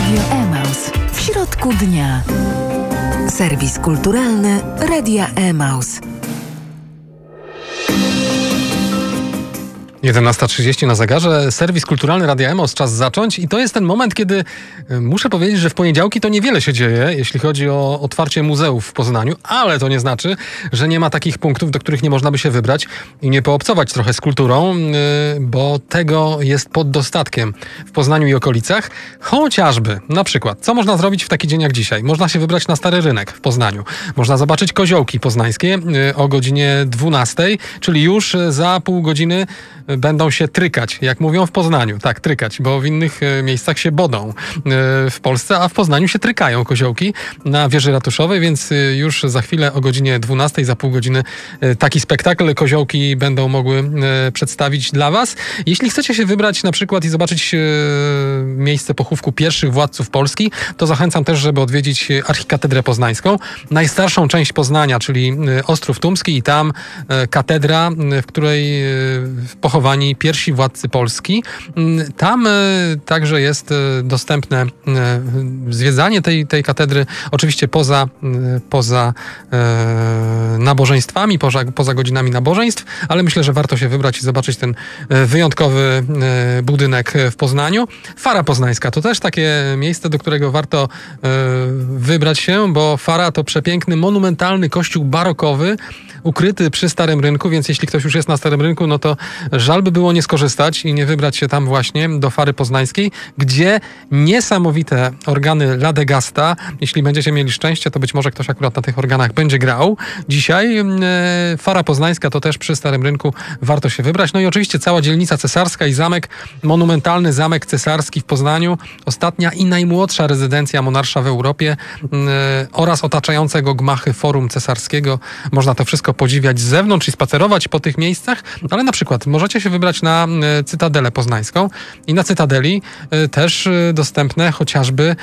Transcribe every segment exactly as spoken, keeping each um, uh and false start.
Radio Emaus. W środku dnia. Serwis kulturalny Radia Emaus. jedenasta trzydzieści na zegarze. Serwis kulturalny Radia Emaus. Czas zacząć. I to jest ten moment, kiedy muszę powiedzieć, że w poniedziałki to niewiele się dzieje, jeśli chodzi o otwarcie muzeów w Poznaniu, ale to nie znaczy, że nie ma takich punktów, do których nie można by się wybrać i nie poobcować trochę z kulturą, bo tego jest pod dostatkiem w Poznaniu i okolicach. Chociażby, na przykład, co można zrobić w taki dzień jak dzisiaj? Można się wybrać na Stary Rynek w Poznaniu. Można zobaczyć koziołki poznańskie o godzinie dwunastej, czyli już za pół godziny będą się trykać, jak mówią w Poznaniu. Tak, trykać, bo w innych miejscach się bodą w Polsce, a w Poznaniu się trykają koziołki na wieży ratuszowej, więc już za chwilę o godzinie dwunastej, za pół godziny taki spektakl koziołki będą mogły przedstawić dla was. Jeśli chcecie się wybrać na przykład i zobaczyć miejsce pochówku pierwszych władców Polski, to zachęcam też, żeby odwiedzić Archikatedrę Poznańską, najstarszą część Poznania, czyli Ostrów Tumski i tam katedra, w której pochowani pierwsi władcy Polski. Tam także jest dostępne zwiedzanie tej, tej katedry, oczywiście poza, poza e, nabożeństwami, poza, poza godzinami nabożeństw, ale myślę, że warto się wybrać i zobaczyć ten wyjątkowy budynek w Poznaniu. Fara Poznańska to też takie miejsce, do którego warto e, wybrać się, bo Fara to przepiękny, monumentalny kościół barokowy, ukryty przy Starym Rynku, więc jeśli ktoś już jest na Starym Rynku, no to żal by było nie skorzystać i nie wybrać się tam właśnie do Fary Poznańskiej, gdzie niesamowite organy Ladegasta, jeśli będziecie mieli szczęście, to być może ktoś akurat na tych organach będzie grał. Dzisiaj e, Fara Poznańska to też przy Starym Rynku, warto się wybrać. No i oczywiście cała dzielnica cesarska i zamek, monumentalny zamek cesarski w Poznaniu, ostatnia i najmłodsza rezydencja monarsza w Europie e, oraz otaczające go gmachy Forum Cesarskiego. Można to wszystko podziwiać z zewnątrz i spacerować po tych miejscach, ale na przykład możecie się wybrać na Cytadelę Poznańską i na Cytadeli też dostępne chociażby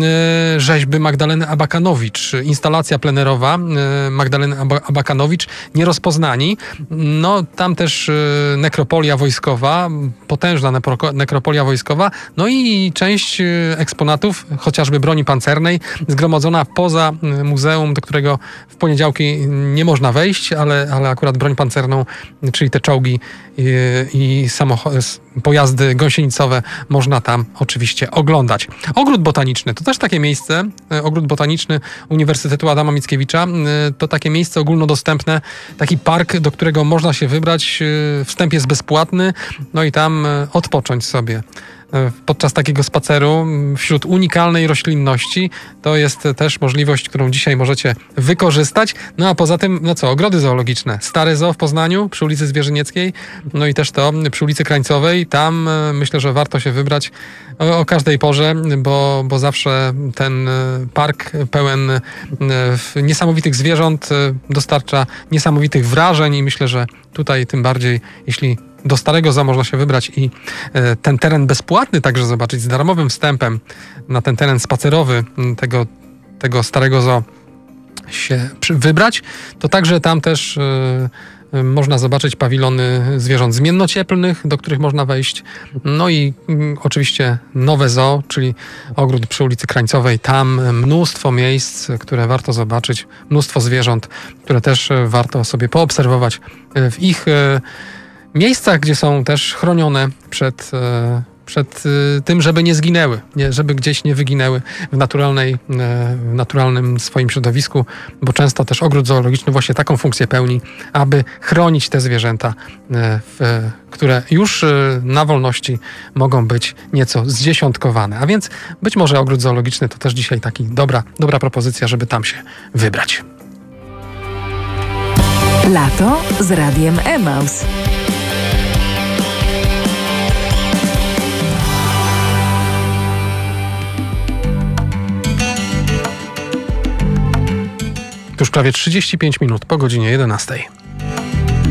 rzeźby Magdaleny Abakanowicz, instalacja plenerowa Magdaleny Abakanowicz, Nierozpoznani. No tam też nekropolia wojskowa, potężna nekropolia wojskowa, no i część eksponatów, chociażby broni pancernej, zgromadzona poza muzeum, do którego w poniedziałki nie można wejść, ale, ale akurat broń pancerną, czyli te czołgi i, i samochody, pojazdy gąsienicowe można tam oczywiście oglądać. Ogród Botaniczny to też takie miejsce, Ogród Botaniczny Uniwersytetu Adama Mickiewicza, to takie miejsce ogólnodostępne, taki park, do którego można się wybrać, wstęp jest bezpłatny, no i tam odpocząć sobie podczas takiego spaceru wśród unikalnej roślinności. To jest też możliwość, którą dzisiaj możecie wykorzystać. No a poza tym, no co, ogrody zoologiczne. Stare Zoo w Poznaniu, przy ulicy Zwierzynieckiej, no i też to przy ulicy Krańcowej. Tam myślę, że warto się wybrać o, o każdej porze, bo, bo zawsze ten park pełen niesamowitych zwierząt dostarcza niesamowitych wrażeń i myślę, że tutaj tym bardziej, jeśli do Starego Zoo można się wybrać i e, ten teren bezpłatny także zobaczyć z darmowym wstępem na ten teren spacerowy tego, tego Starego Zoo się przy, wybrać, to także tam też e, można zobaczyć pawilony zwierząt zmiennocieplnych, do których można wejść. No i mm, oczywiście nowe zoo, czyli ogród przy ulicy Krańcowej. Tam mnóstwo miejsc, które warto zobaczyć, mnóstwo zwierząt, które też warto sobie poobserwować w ich e, miejscach, gdzie są też chronione przed, przed tym, żeby nie zginęły, nie, żeby gdzieś nie wyginęły w naturalnej, w naturalnym swoim środowisku, bo często też ogród zoologiczny właśnie taką funkcję pełni, aby chronić te zwierzęta, w, które już na wolności mogą być nieco zdziesiątkowane. A więc być może ogród zoologiczny to też dzisiaj taki dobra, dobra propozycja, żeby tam się wybrać. Lato z Radiem Emaus. Już prawie trzydzieści pięć minut po godzinie jedenastej.